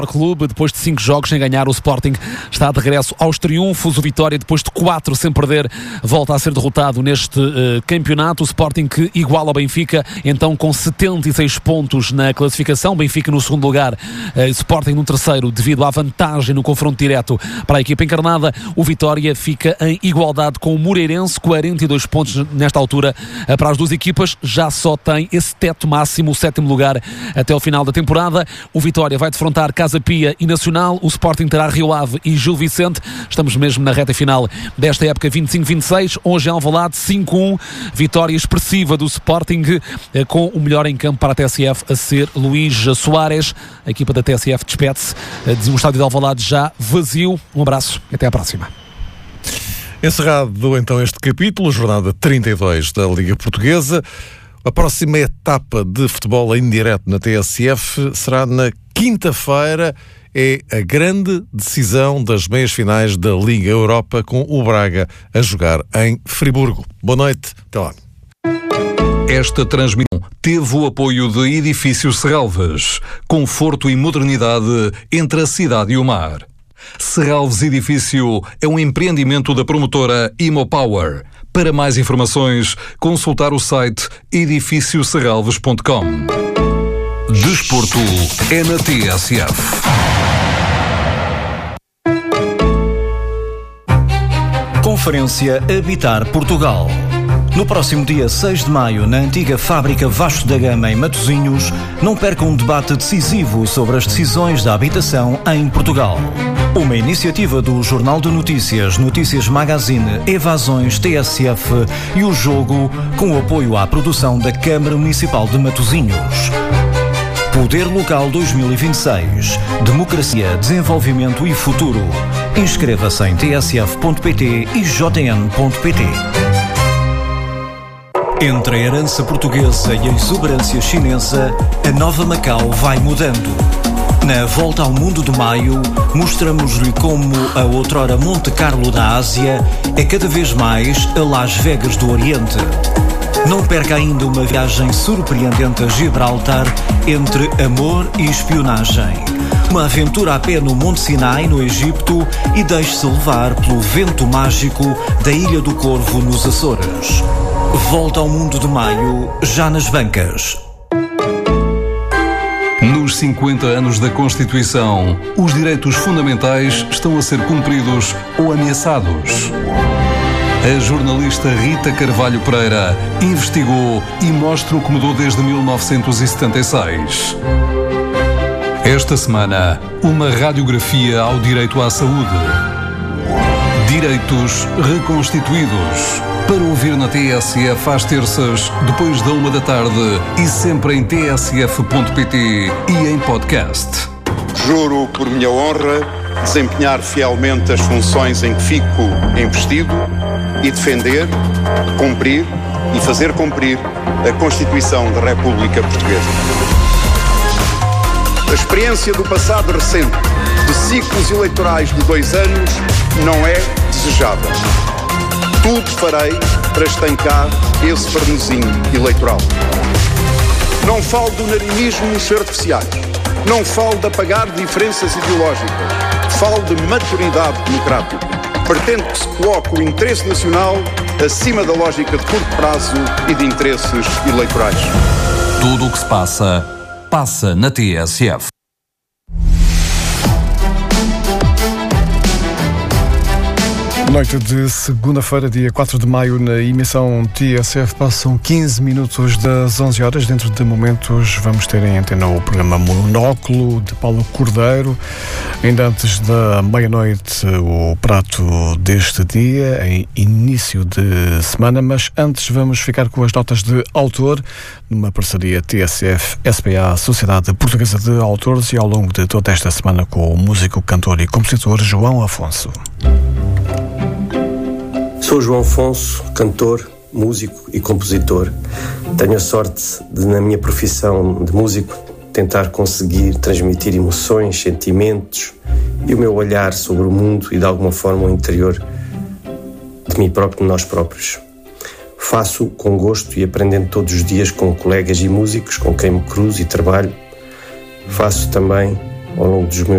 Clube, depois de 5 jogos sem ganhar, o Sporting está de regresso aos triunfos. O Vitória, depois de 4 sem perder, volta a ser derrotado neste campeonato. O Sporting que iguala ao Benfica, então com 76 pontos na classificação. Benfica no segundo lugar, Sporting no terceiro, devido à vantagem no confronto direto para a equipa encarnada. O Vitória fica em igualdade com o Moreirense, 42 pontos nesta altura para as duas equipas. Já só tem esse teto máximo, o 7º lugar até ao final da temporada. O Vitória vai defrontar Casa Pia e Nacional. O Sporting terá Rio Ave e Gil Vicente. Estamos mesmo na reta final desta época 25-26. Hoje em Alvalade 5-1. Vitória expressiva do Sporting, com o melhor em campo para a TSF a ser Luís Soares. A equipa da TSF despede-se de um estádio de Alvalade já vazio. Um abraço e até à próxima. Encerrado então este capítulo, jornada 32 da Liga Portuguesa. A próxima etapa de futebol em direto na TSF será na quinta-feira. É a grande decisão das meias-finais da Liga Europa, com o Braga a jogar em Friburgo. Boa noite, até lá. Esta transmissão teve o apoio de Edifício Serralves, conforto e modernidade entre a cidade e o mar. Serralves Edifício é um empreendimento da promotora Imopower. Para mais informações, consultar o site edifícioserralves.com. Desporto é na TSF. Conferência Habitar Portugal. No próximo dia 6 de maio, na antiga fábrica Vasco da Gama, em Matosinhos, não perca um debate decisivo sobre as decisões da habitação em Portugal. Uma iniciativa do Jornal de Notícias, Notícias Magazine, Evasões TSF e o Jogo, com o apoio à produção da Câmara Municipal de Matosinhos. Poder Local 2026. Democracia, desenvolvimento e futuro. Inscreva-se em tsf.pt e jn.pt. Entre a herança portuguesa e a exuberância chinesa, a nova Macau vai mudando. Na Volta ao Mundo de Maio, mostramos-lhe como a outrora Monte Carlo da Ásia é cada vez mais a Las Vegas do Oriente. Não perca ainda uma viagem surpreendente a Gibraltar entre amor e espionagem. Uma aventura a pé no Monte Sinai, no Egito, e deixe-se levar pelo vento mágico da Ilha do Corvo, nos Açores. Volta ao Mundo de Maio, já nas bancas. Nos 50 anos da Constituição, os direitos fundamentais estão a ser cumpridos ou ameaçados. A jornalista Rita Carvalho Pereira investigou e mostra o que mudou desde 1976. Esta semana, uma radiografia ao direito à saúde. Direitos reconstituídos. Para ouvir na TSF às terças, depois da 1h e sempre em tsf.pt e em podcast. Juro por minha honra desempenhar fielmente as funções em que fico investido e defender, cumprir e fazer cumprir a Constituição da República Portuguesa. A experiência do passado recente de ciclos eleitorais de 2 anos não é desejável. Tudo farei para estancar esse vernizinho eleitoral. Não falo do narinismos artificiais. Não falo de apagar diferenças ideológicas. Falo de maturidade democrática. Pretendo que se coloque o interesse nacional acima da lógica de curto prazo e de interesses eleitorais. Tudo o que se passa, passa na TSF. Noite de segunda-feira, dia 4 de maio, na emissão TSF, passam 15 minutos das 11 horas. Dentro de momentos vamos ter em antena o programa Monóculo, de Paulo Cordeiro. Ainda antes da meia-noite, o prato deste dia, em início de semana. Mas antes vamos ficar com as notas de autor, numa parceria TSF-SPA, Sociedade Portuguesa de Autores, e ao longo de toda esta semana com o músico, cantor e compositor João Afonso. Sou João Afonso, cantor, músico e compositor. Tenho a sorte de, na minha profissão de músico, tentar conseguir transmitir emoções, sentimentos e o meu olhar sobre o mundo e, de alguma forma, o interior de mim próprio, de nós próprios. Faço com gosto e aprendendo todos os dias com colegas e músicos com quem me cruzo e trabalho. Faço também, ao longo dos meus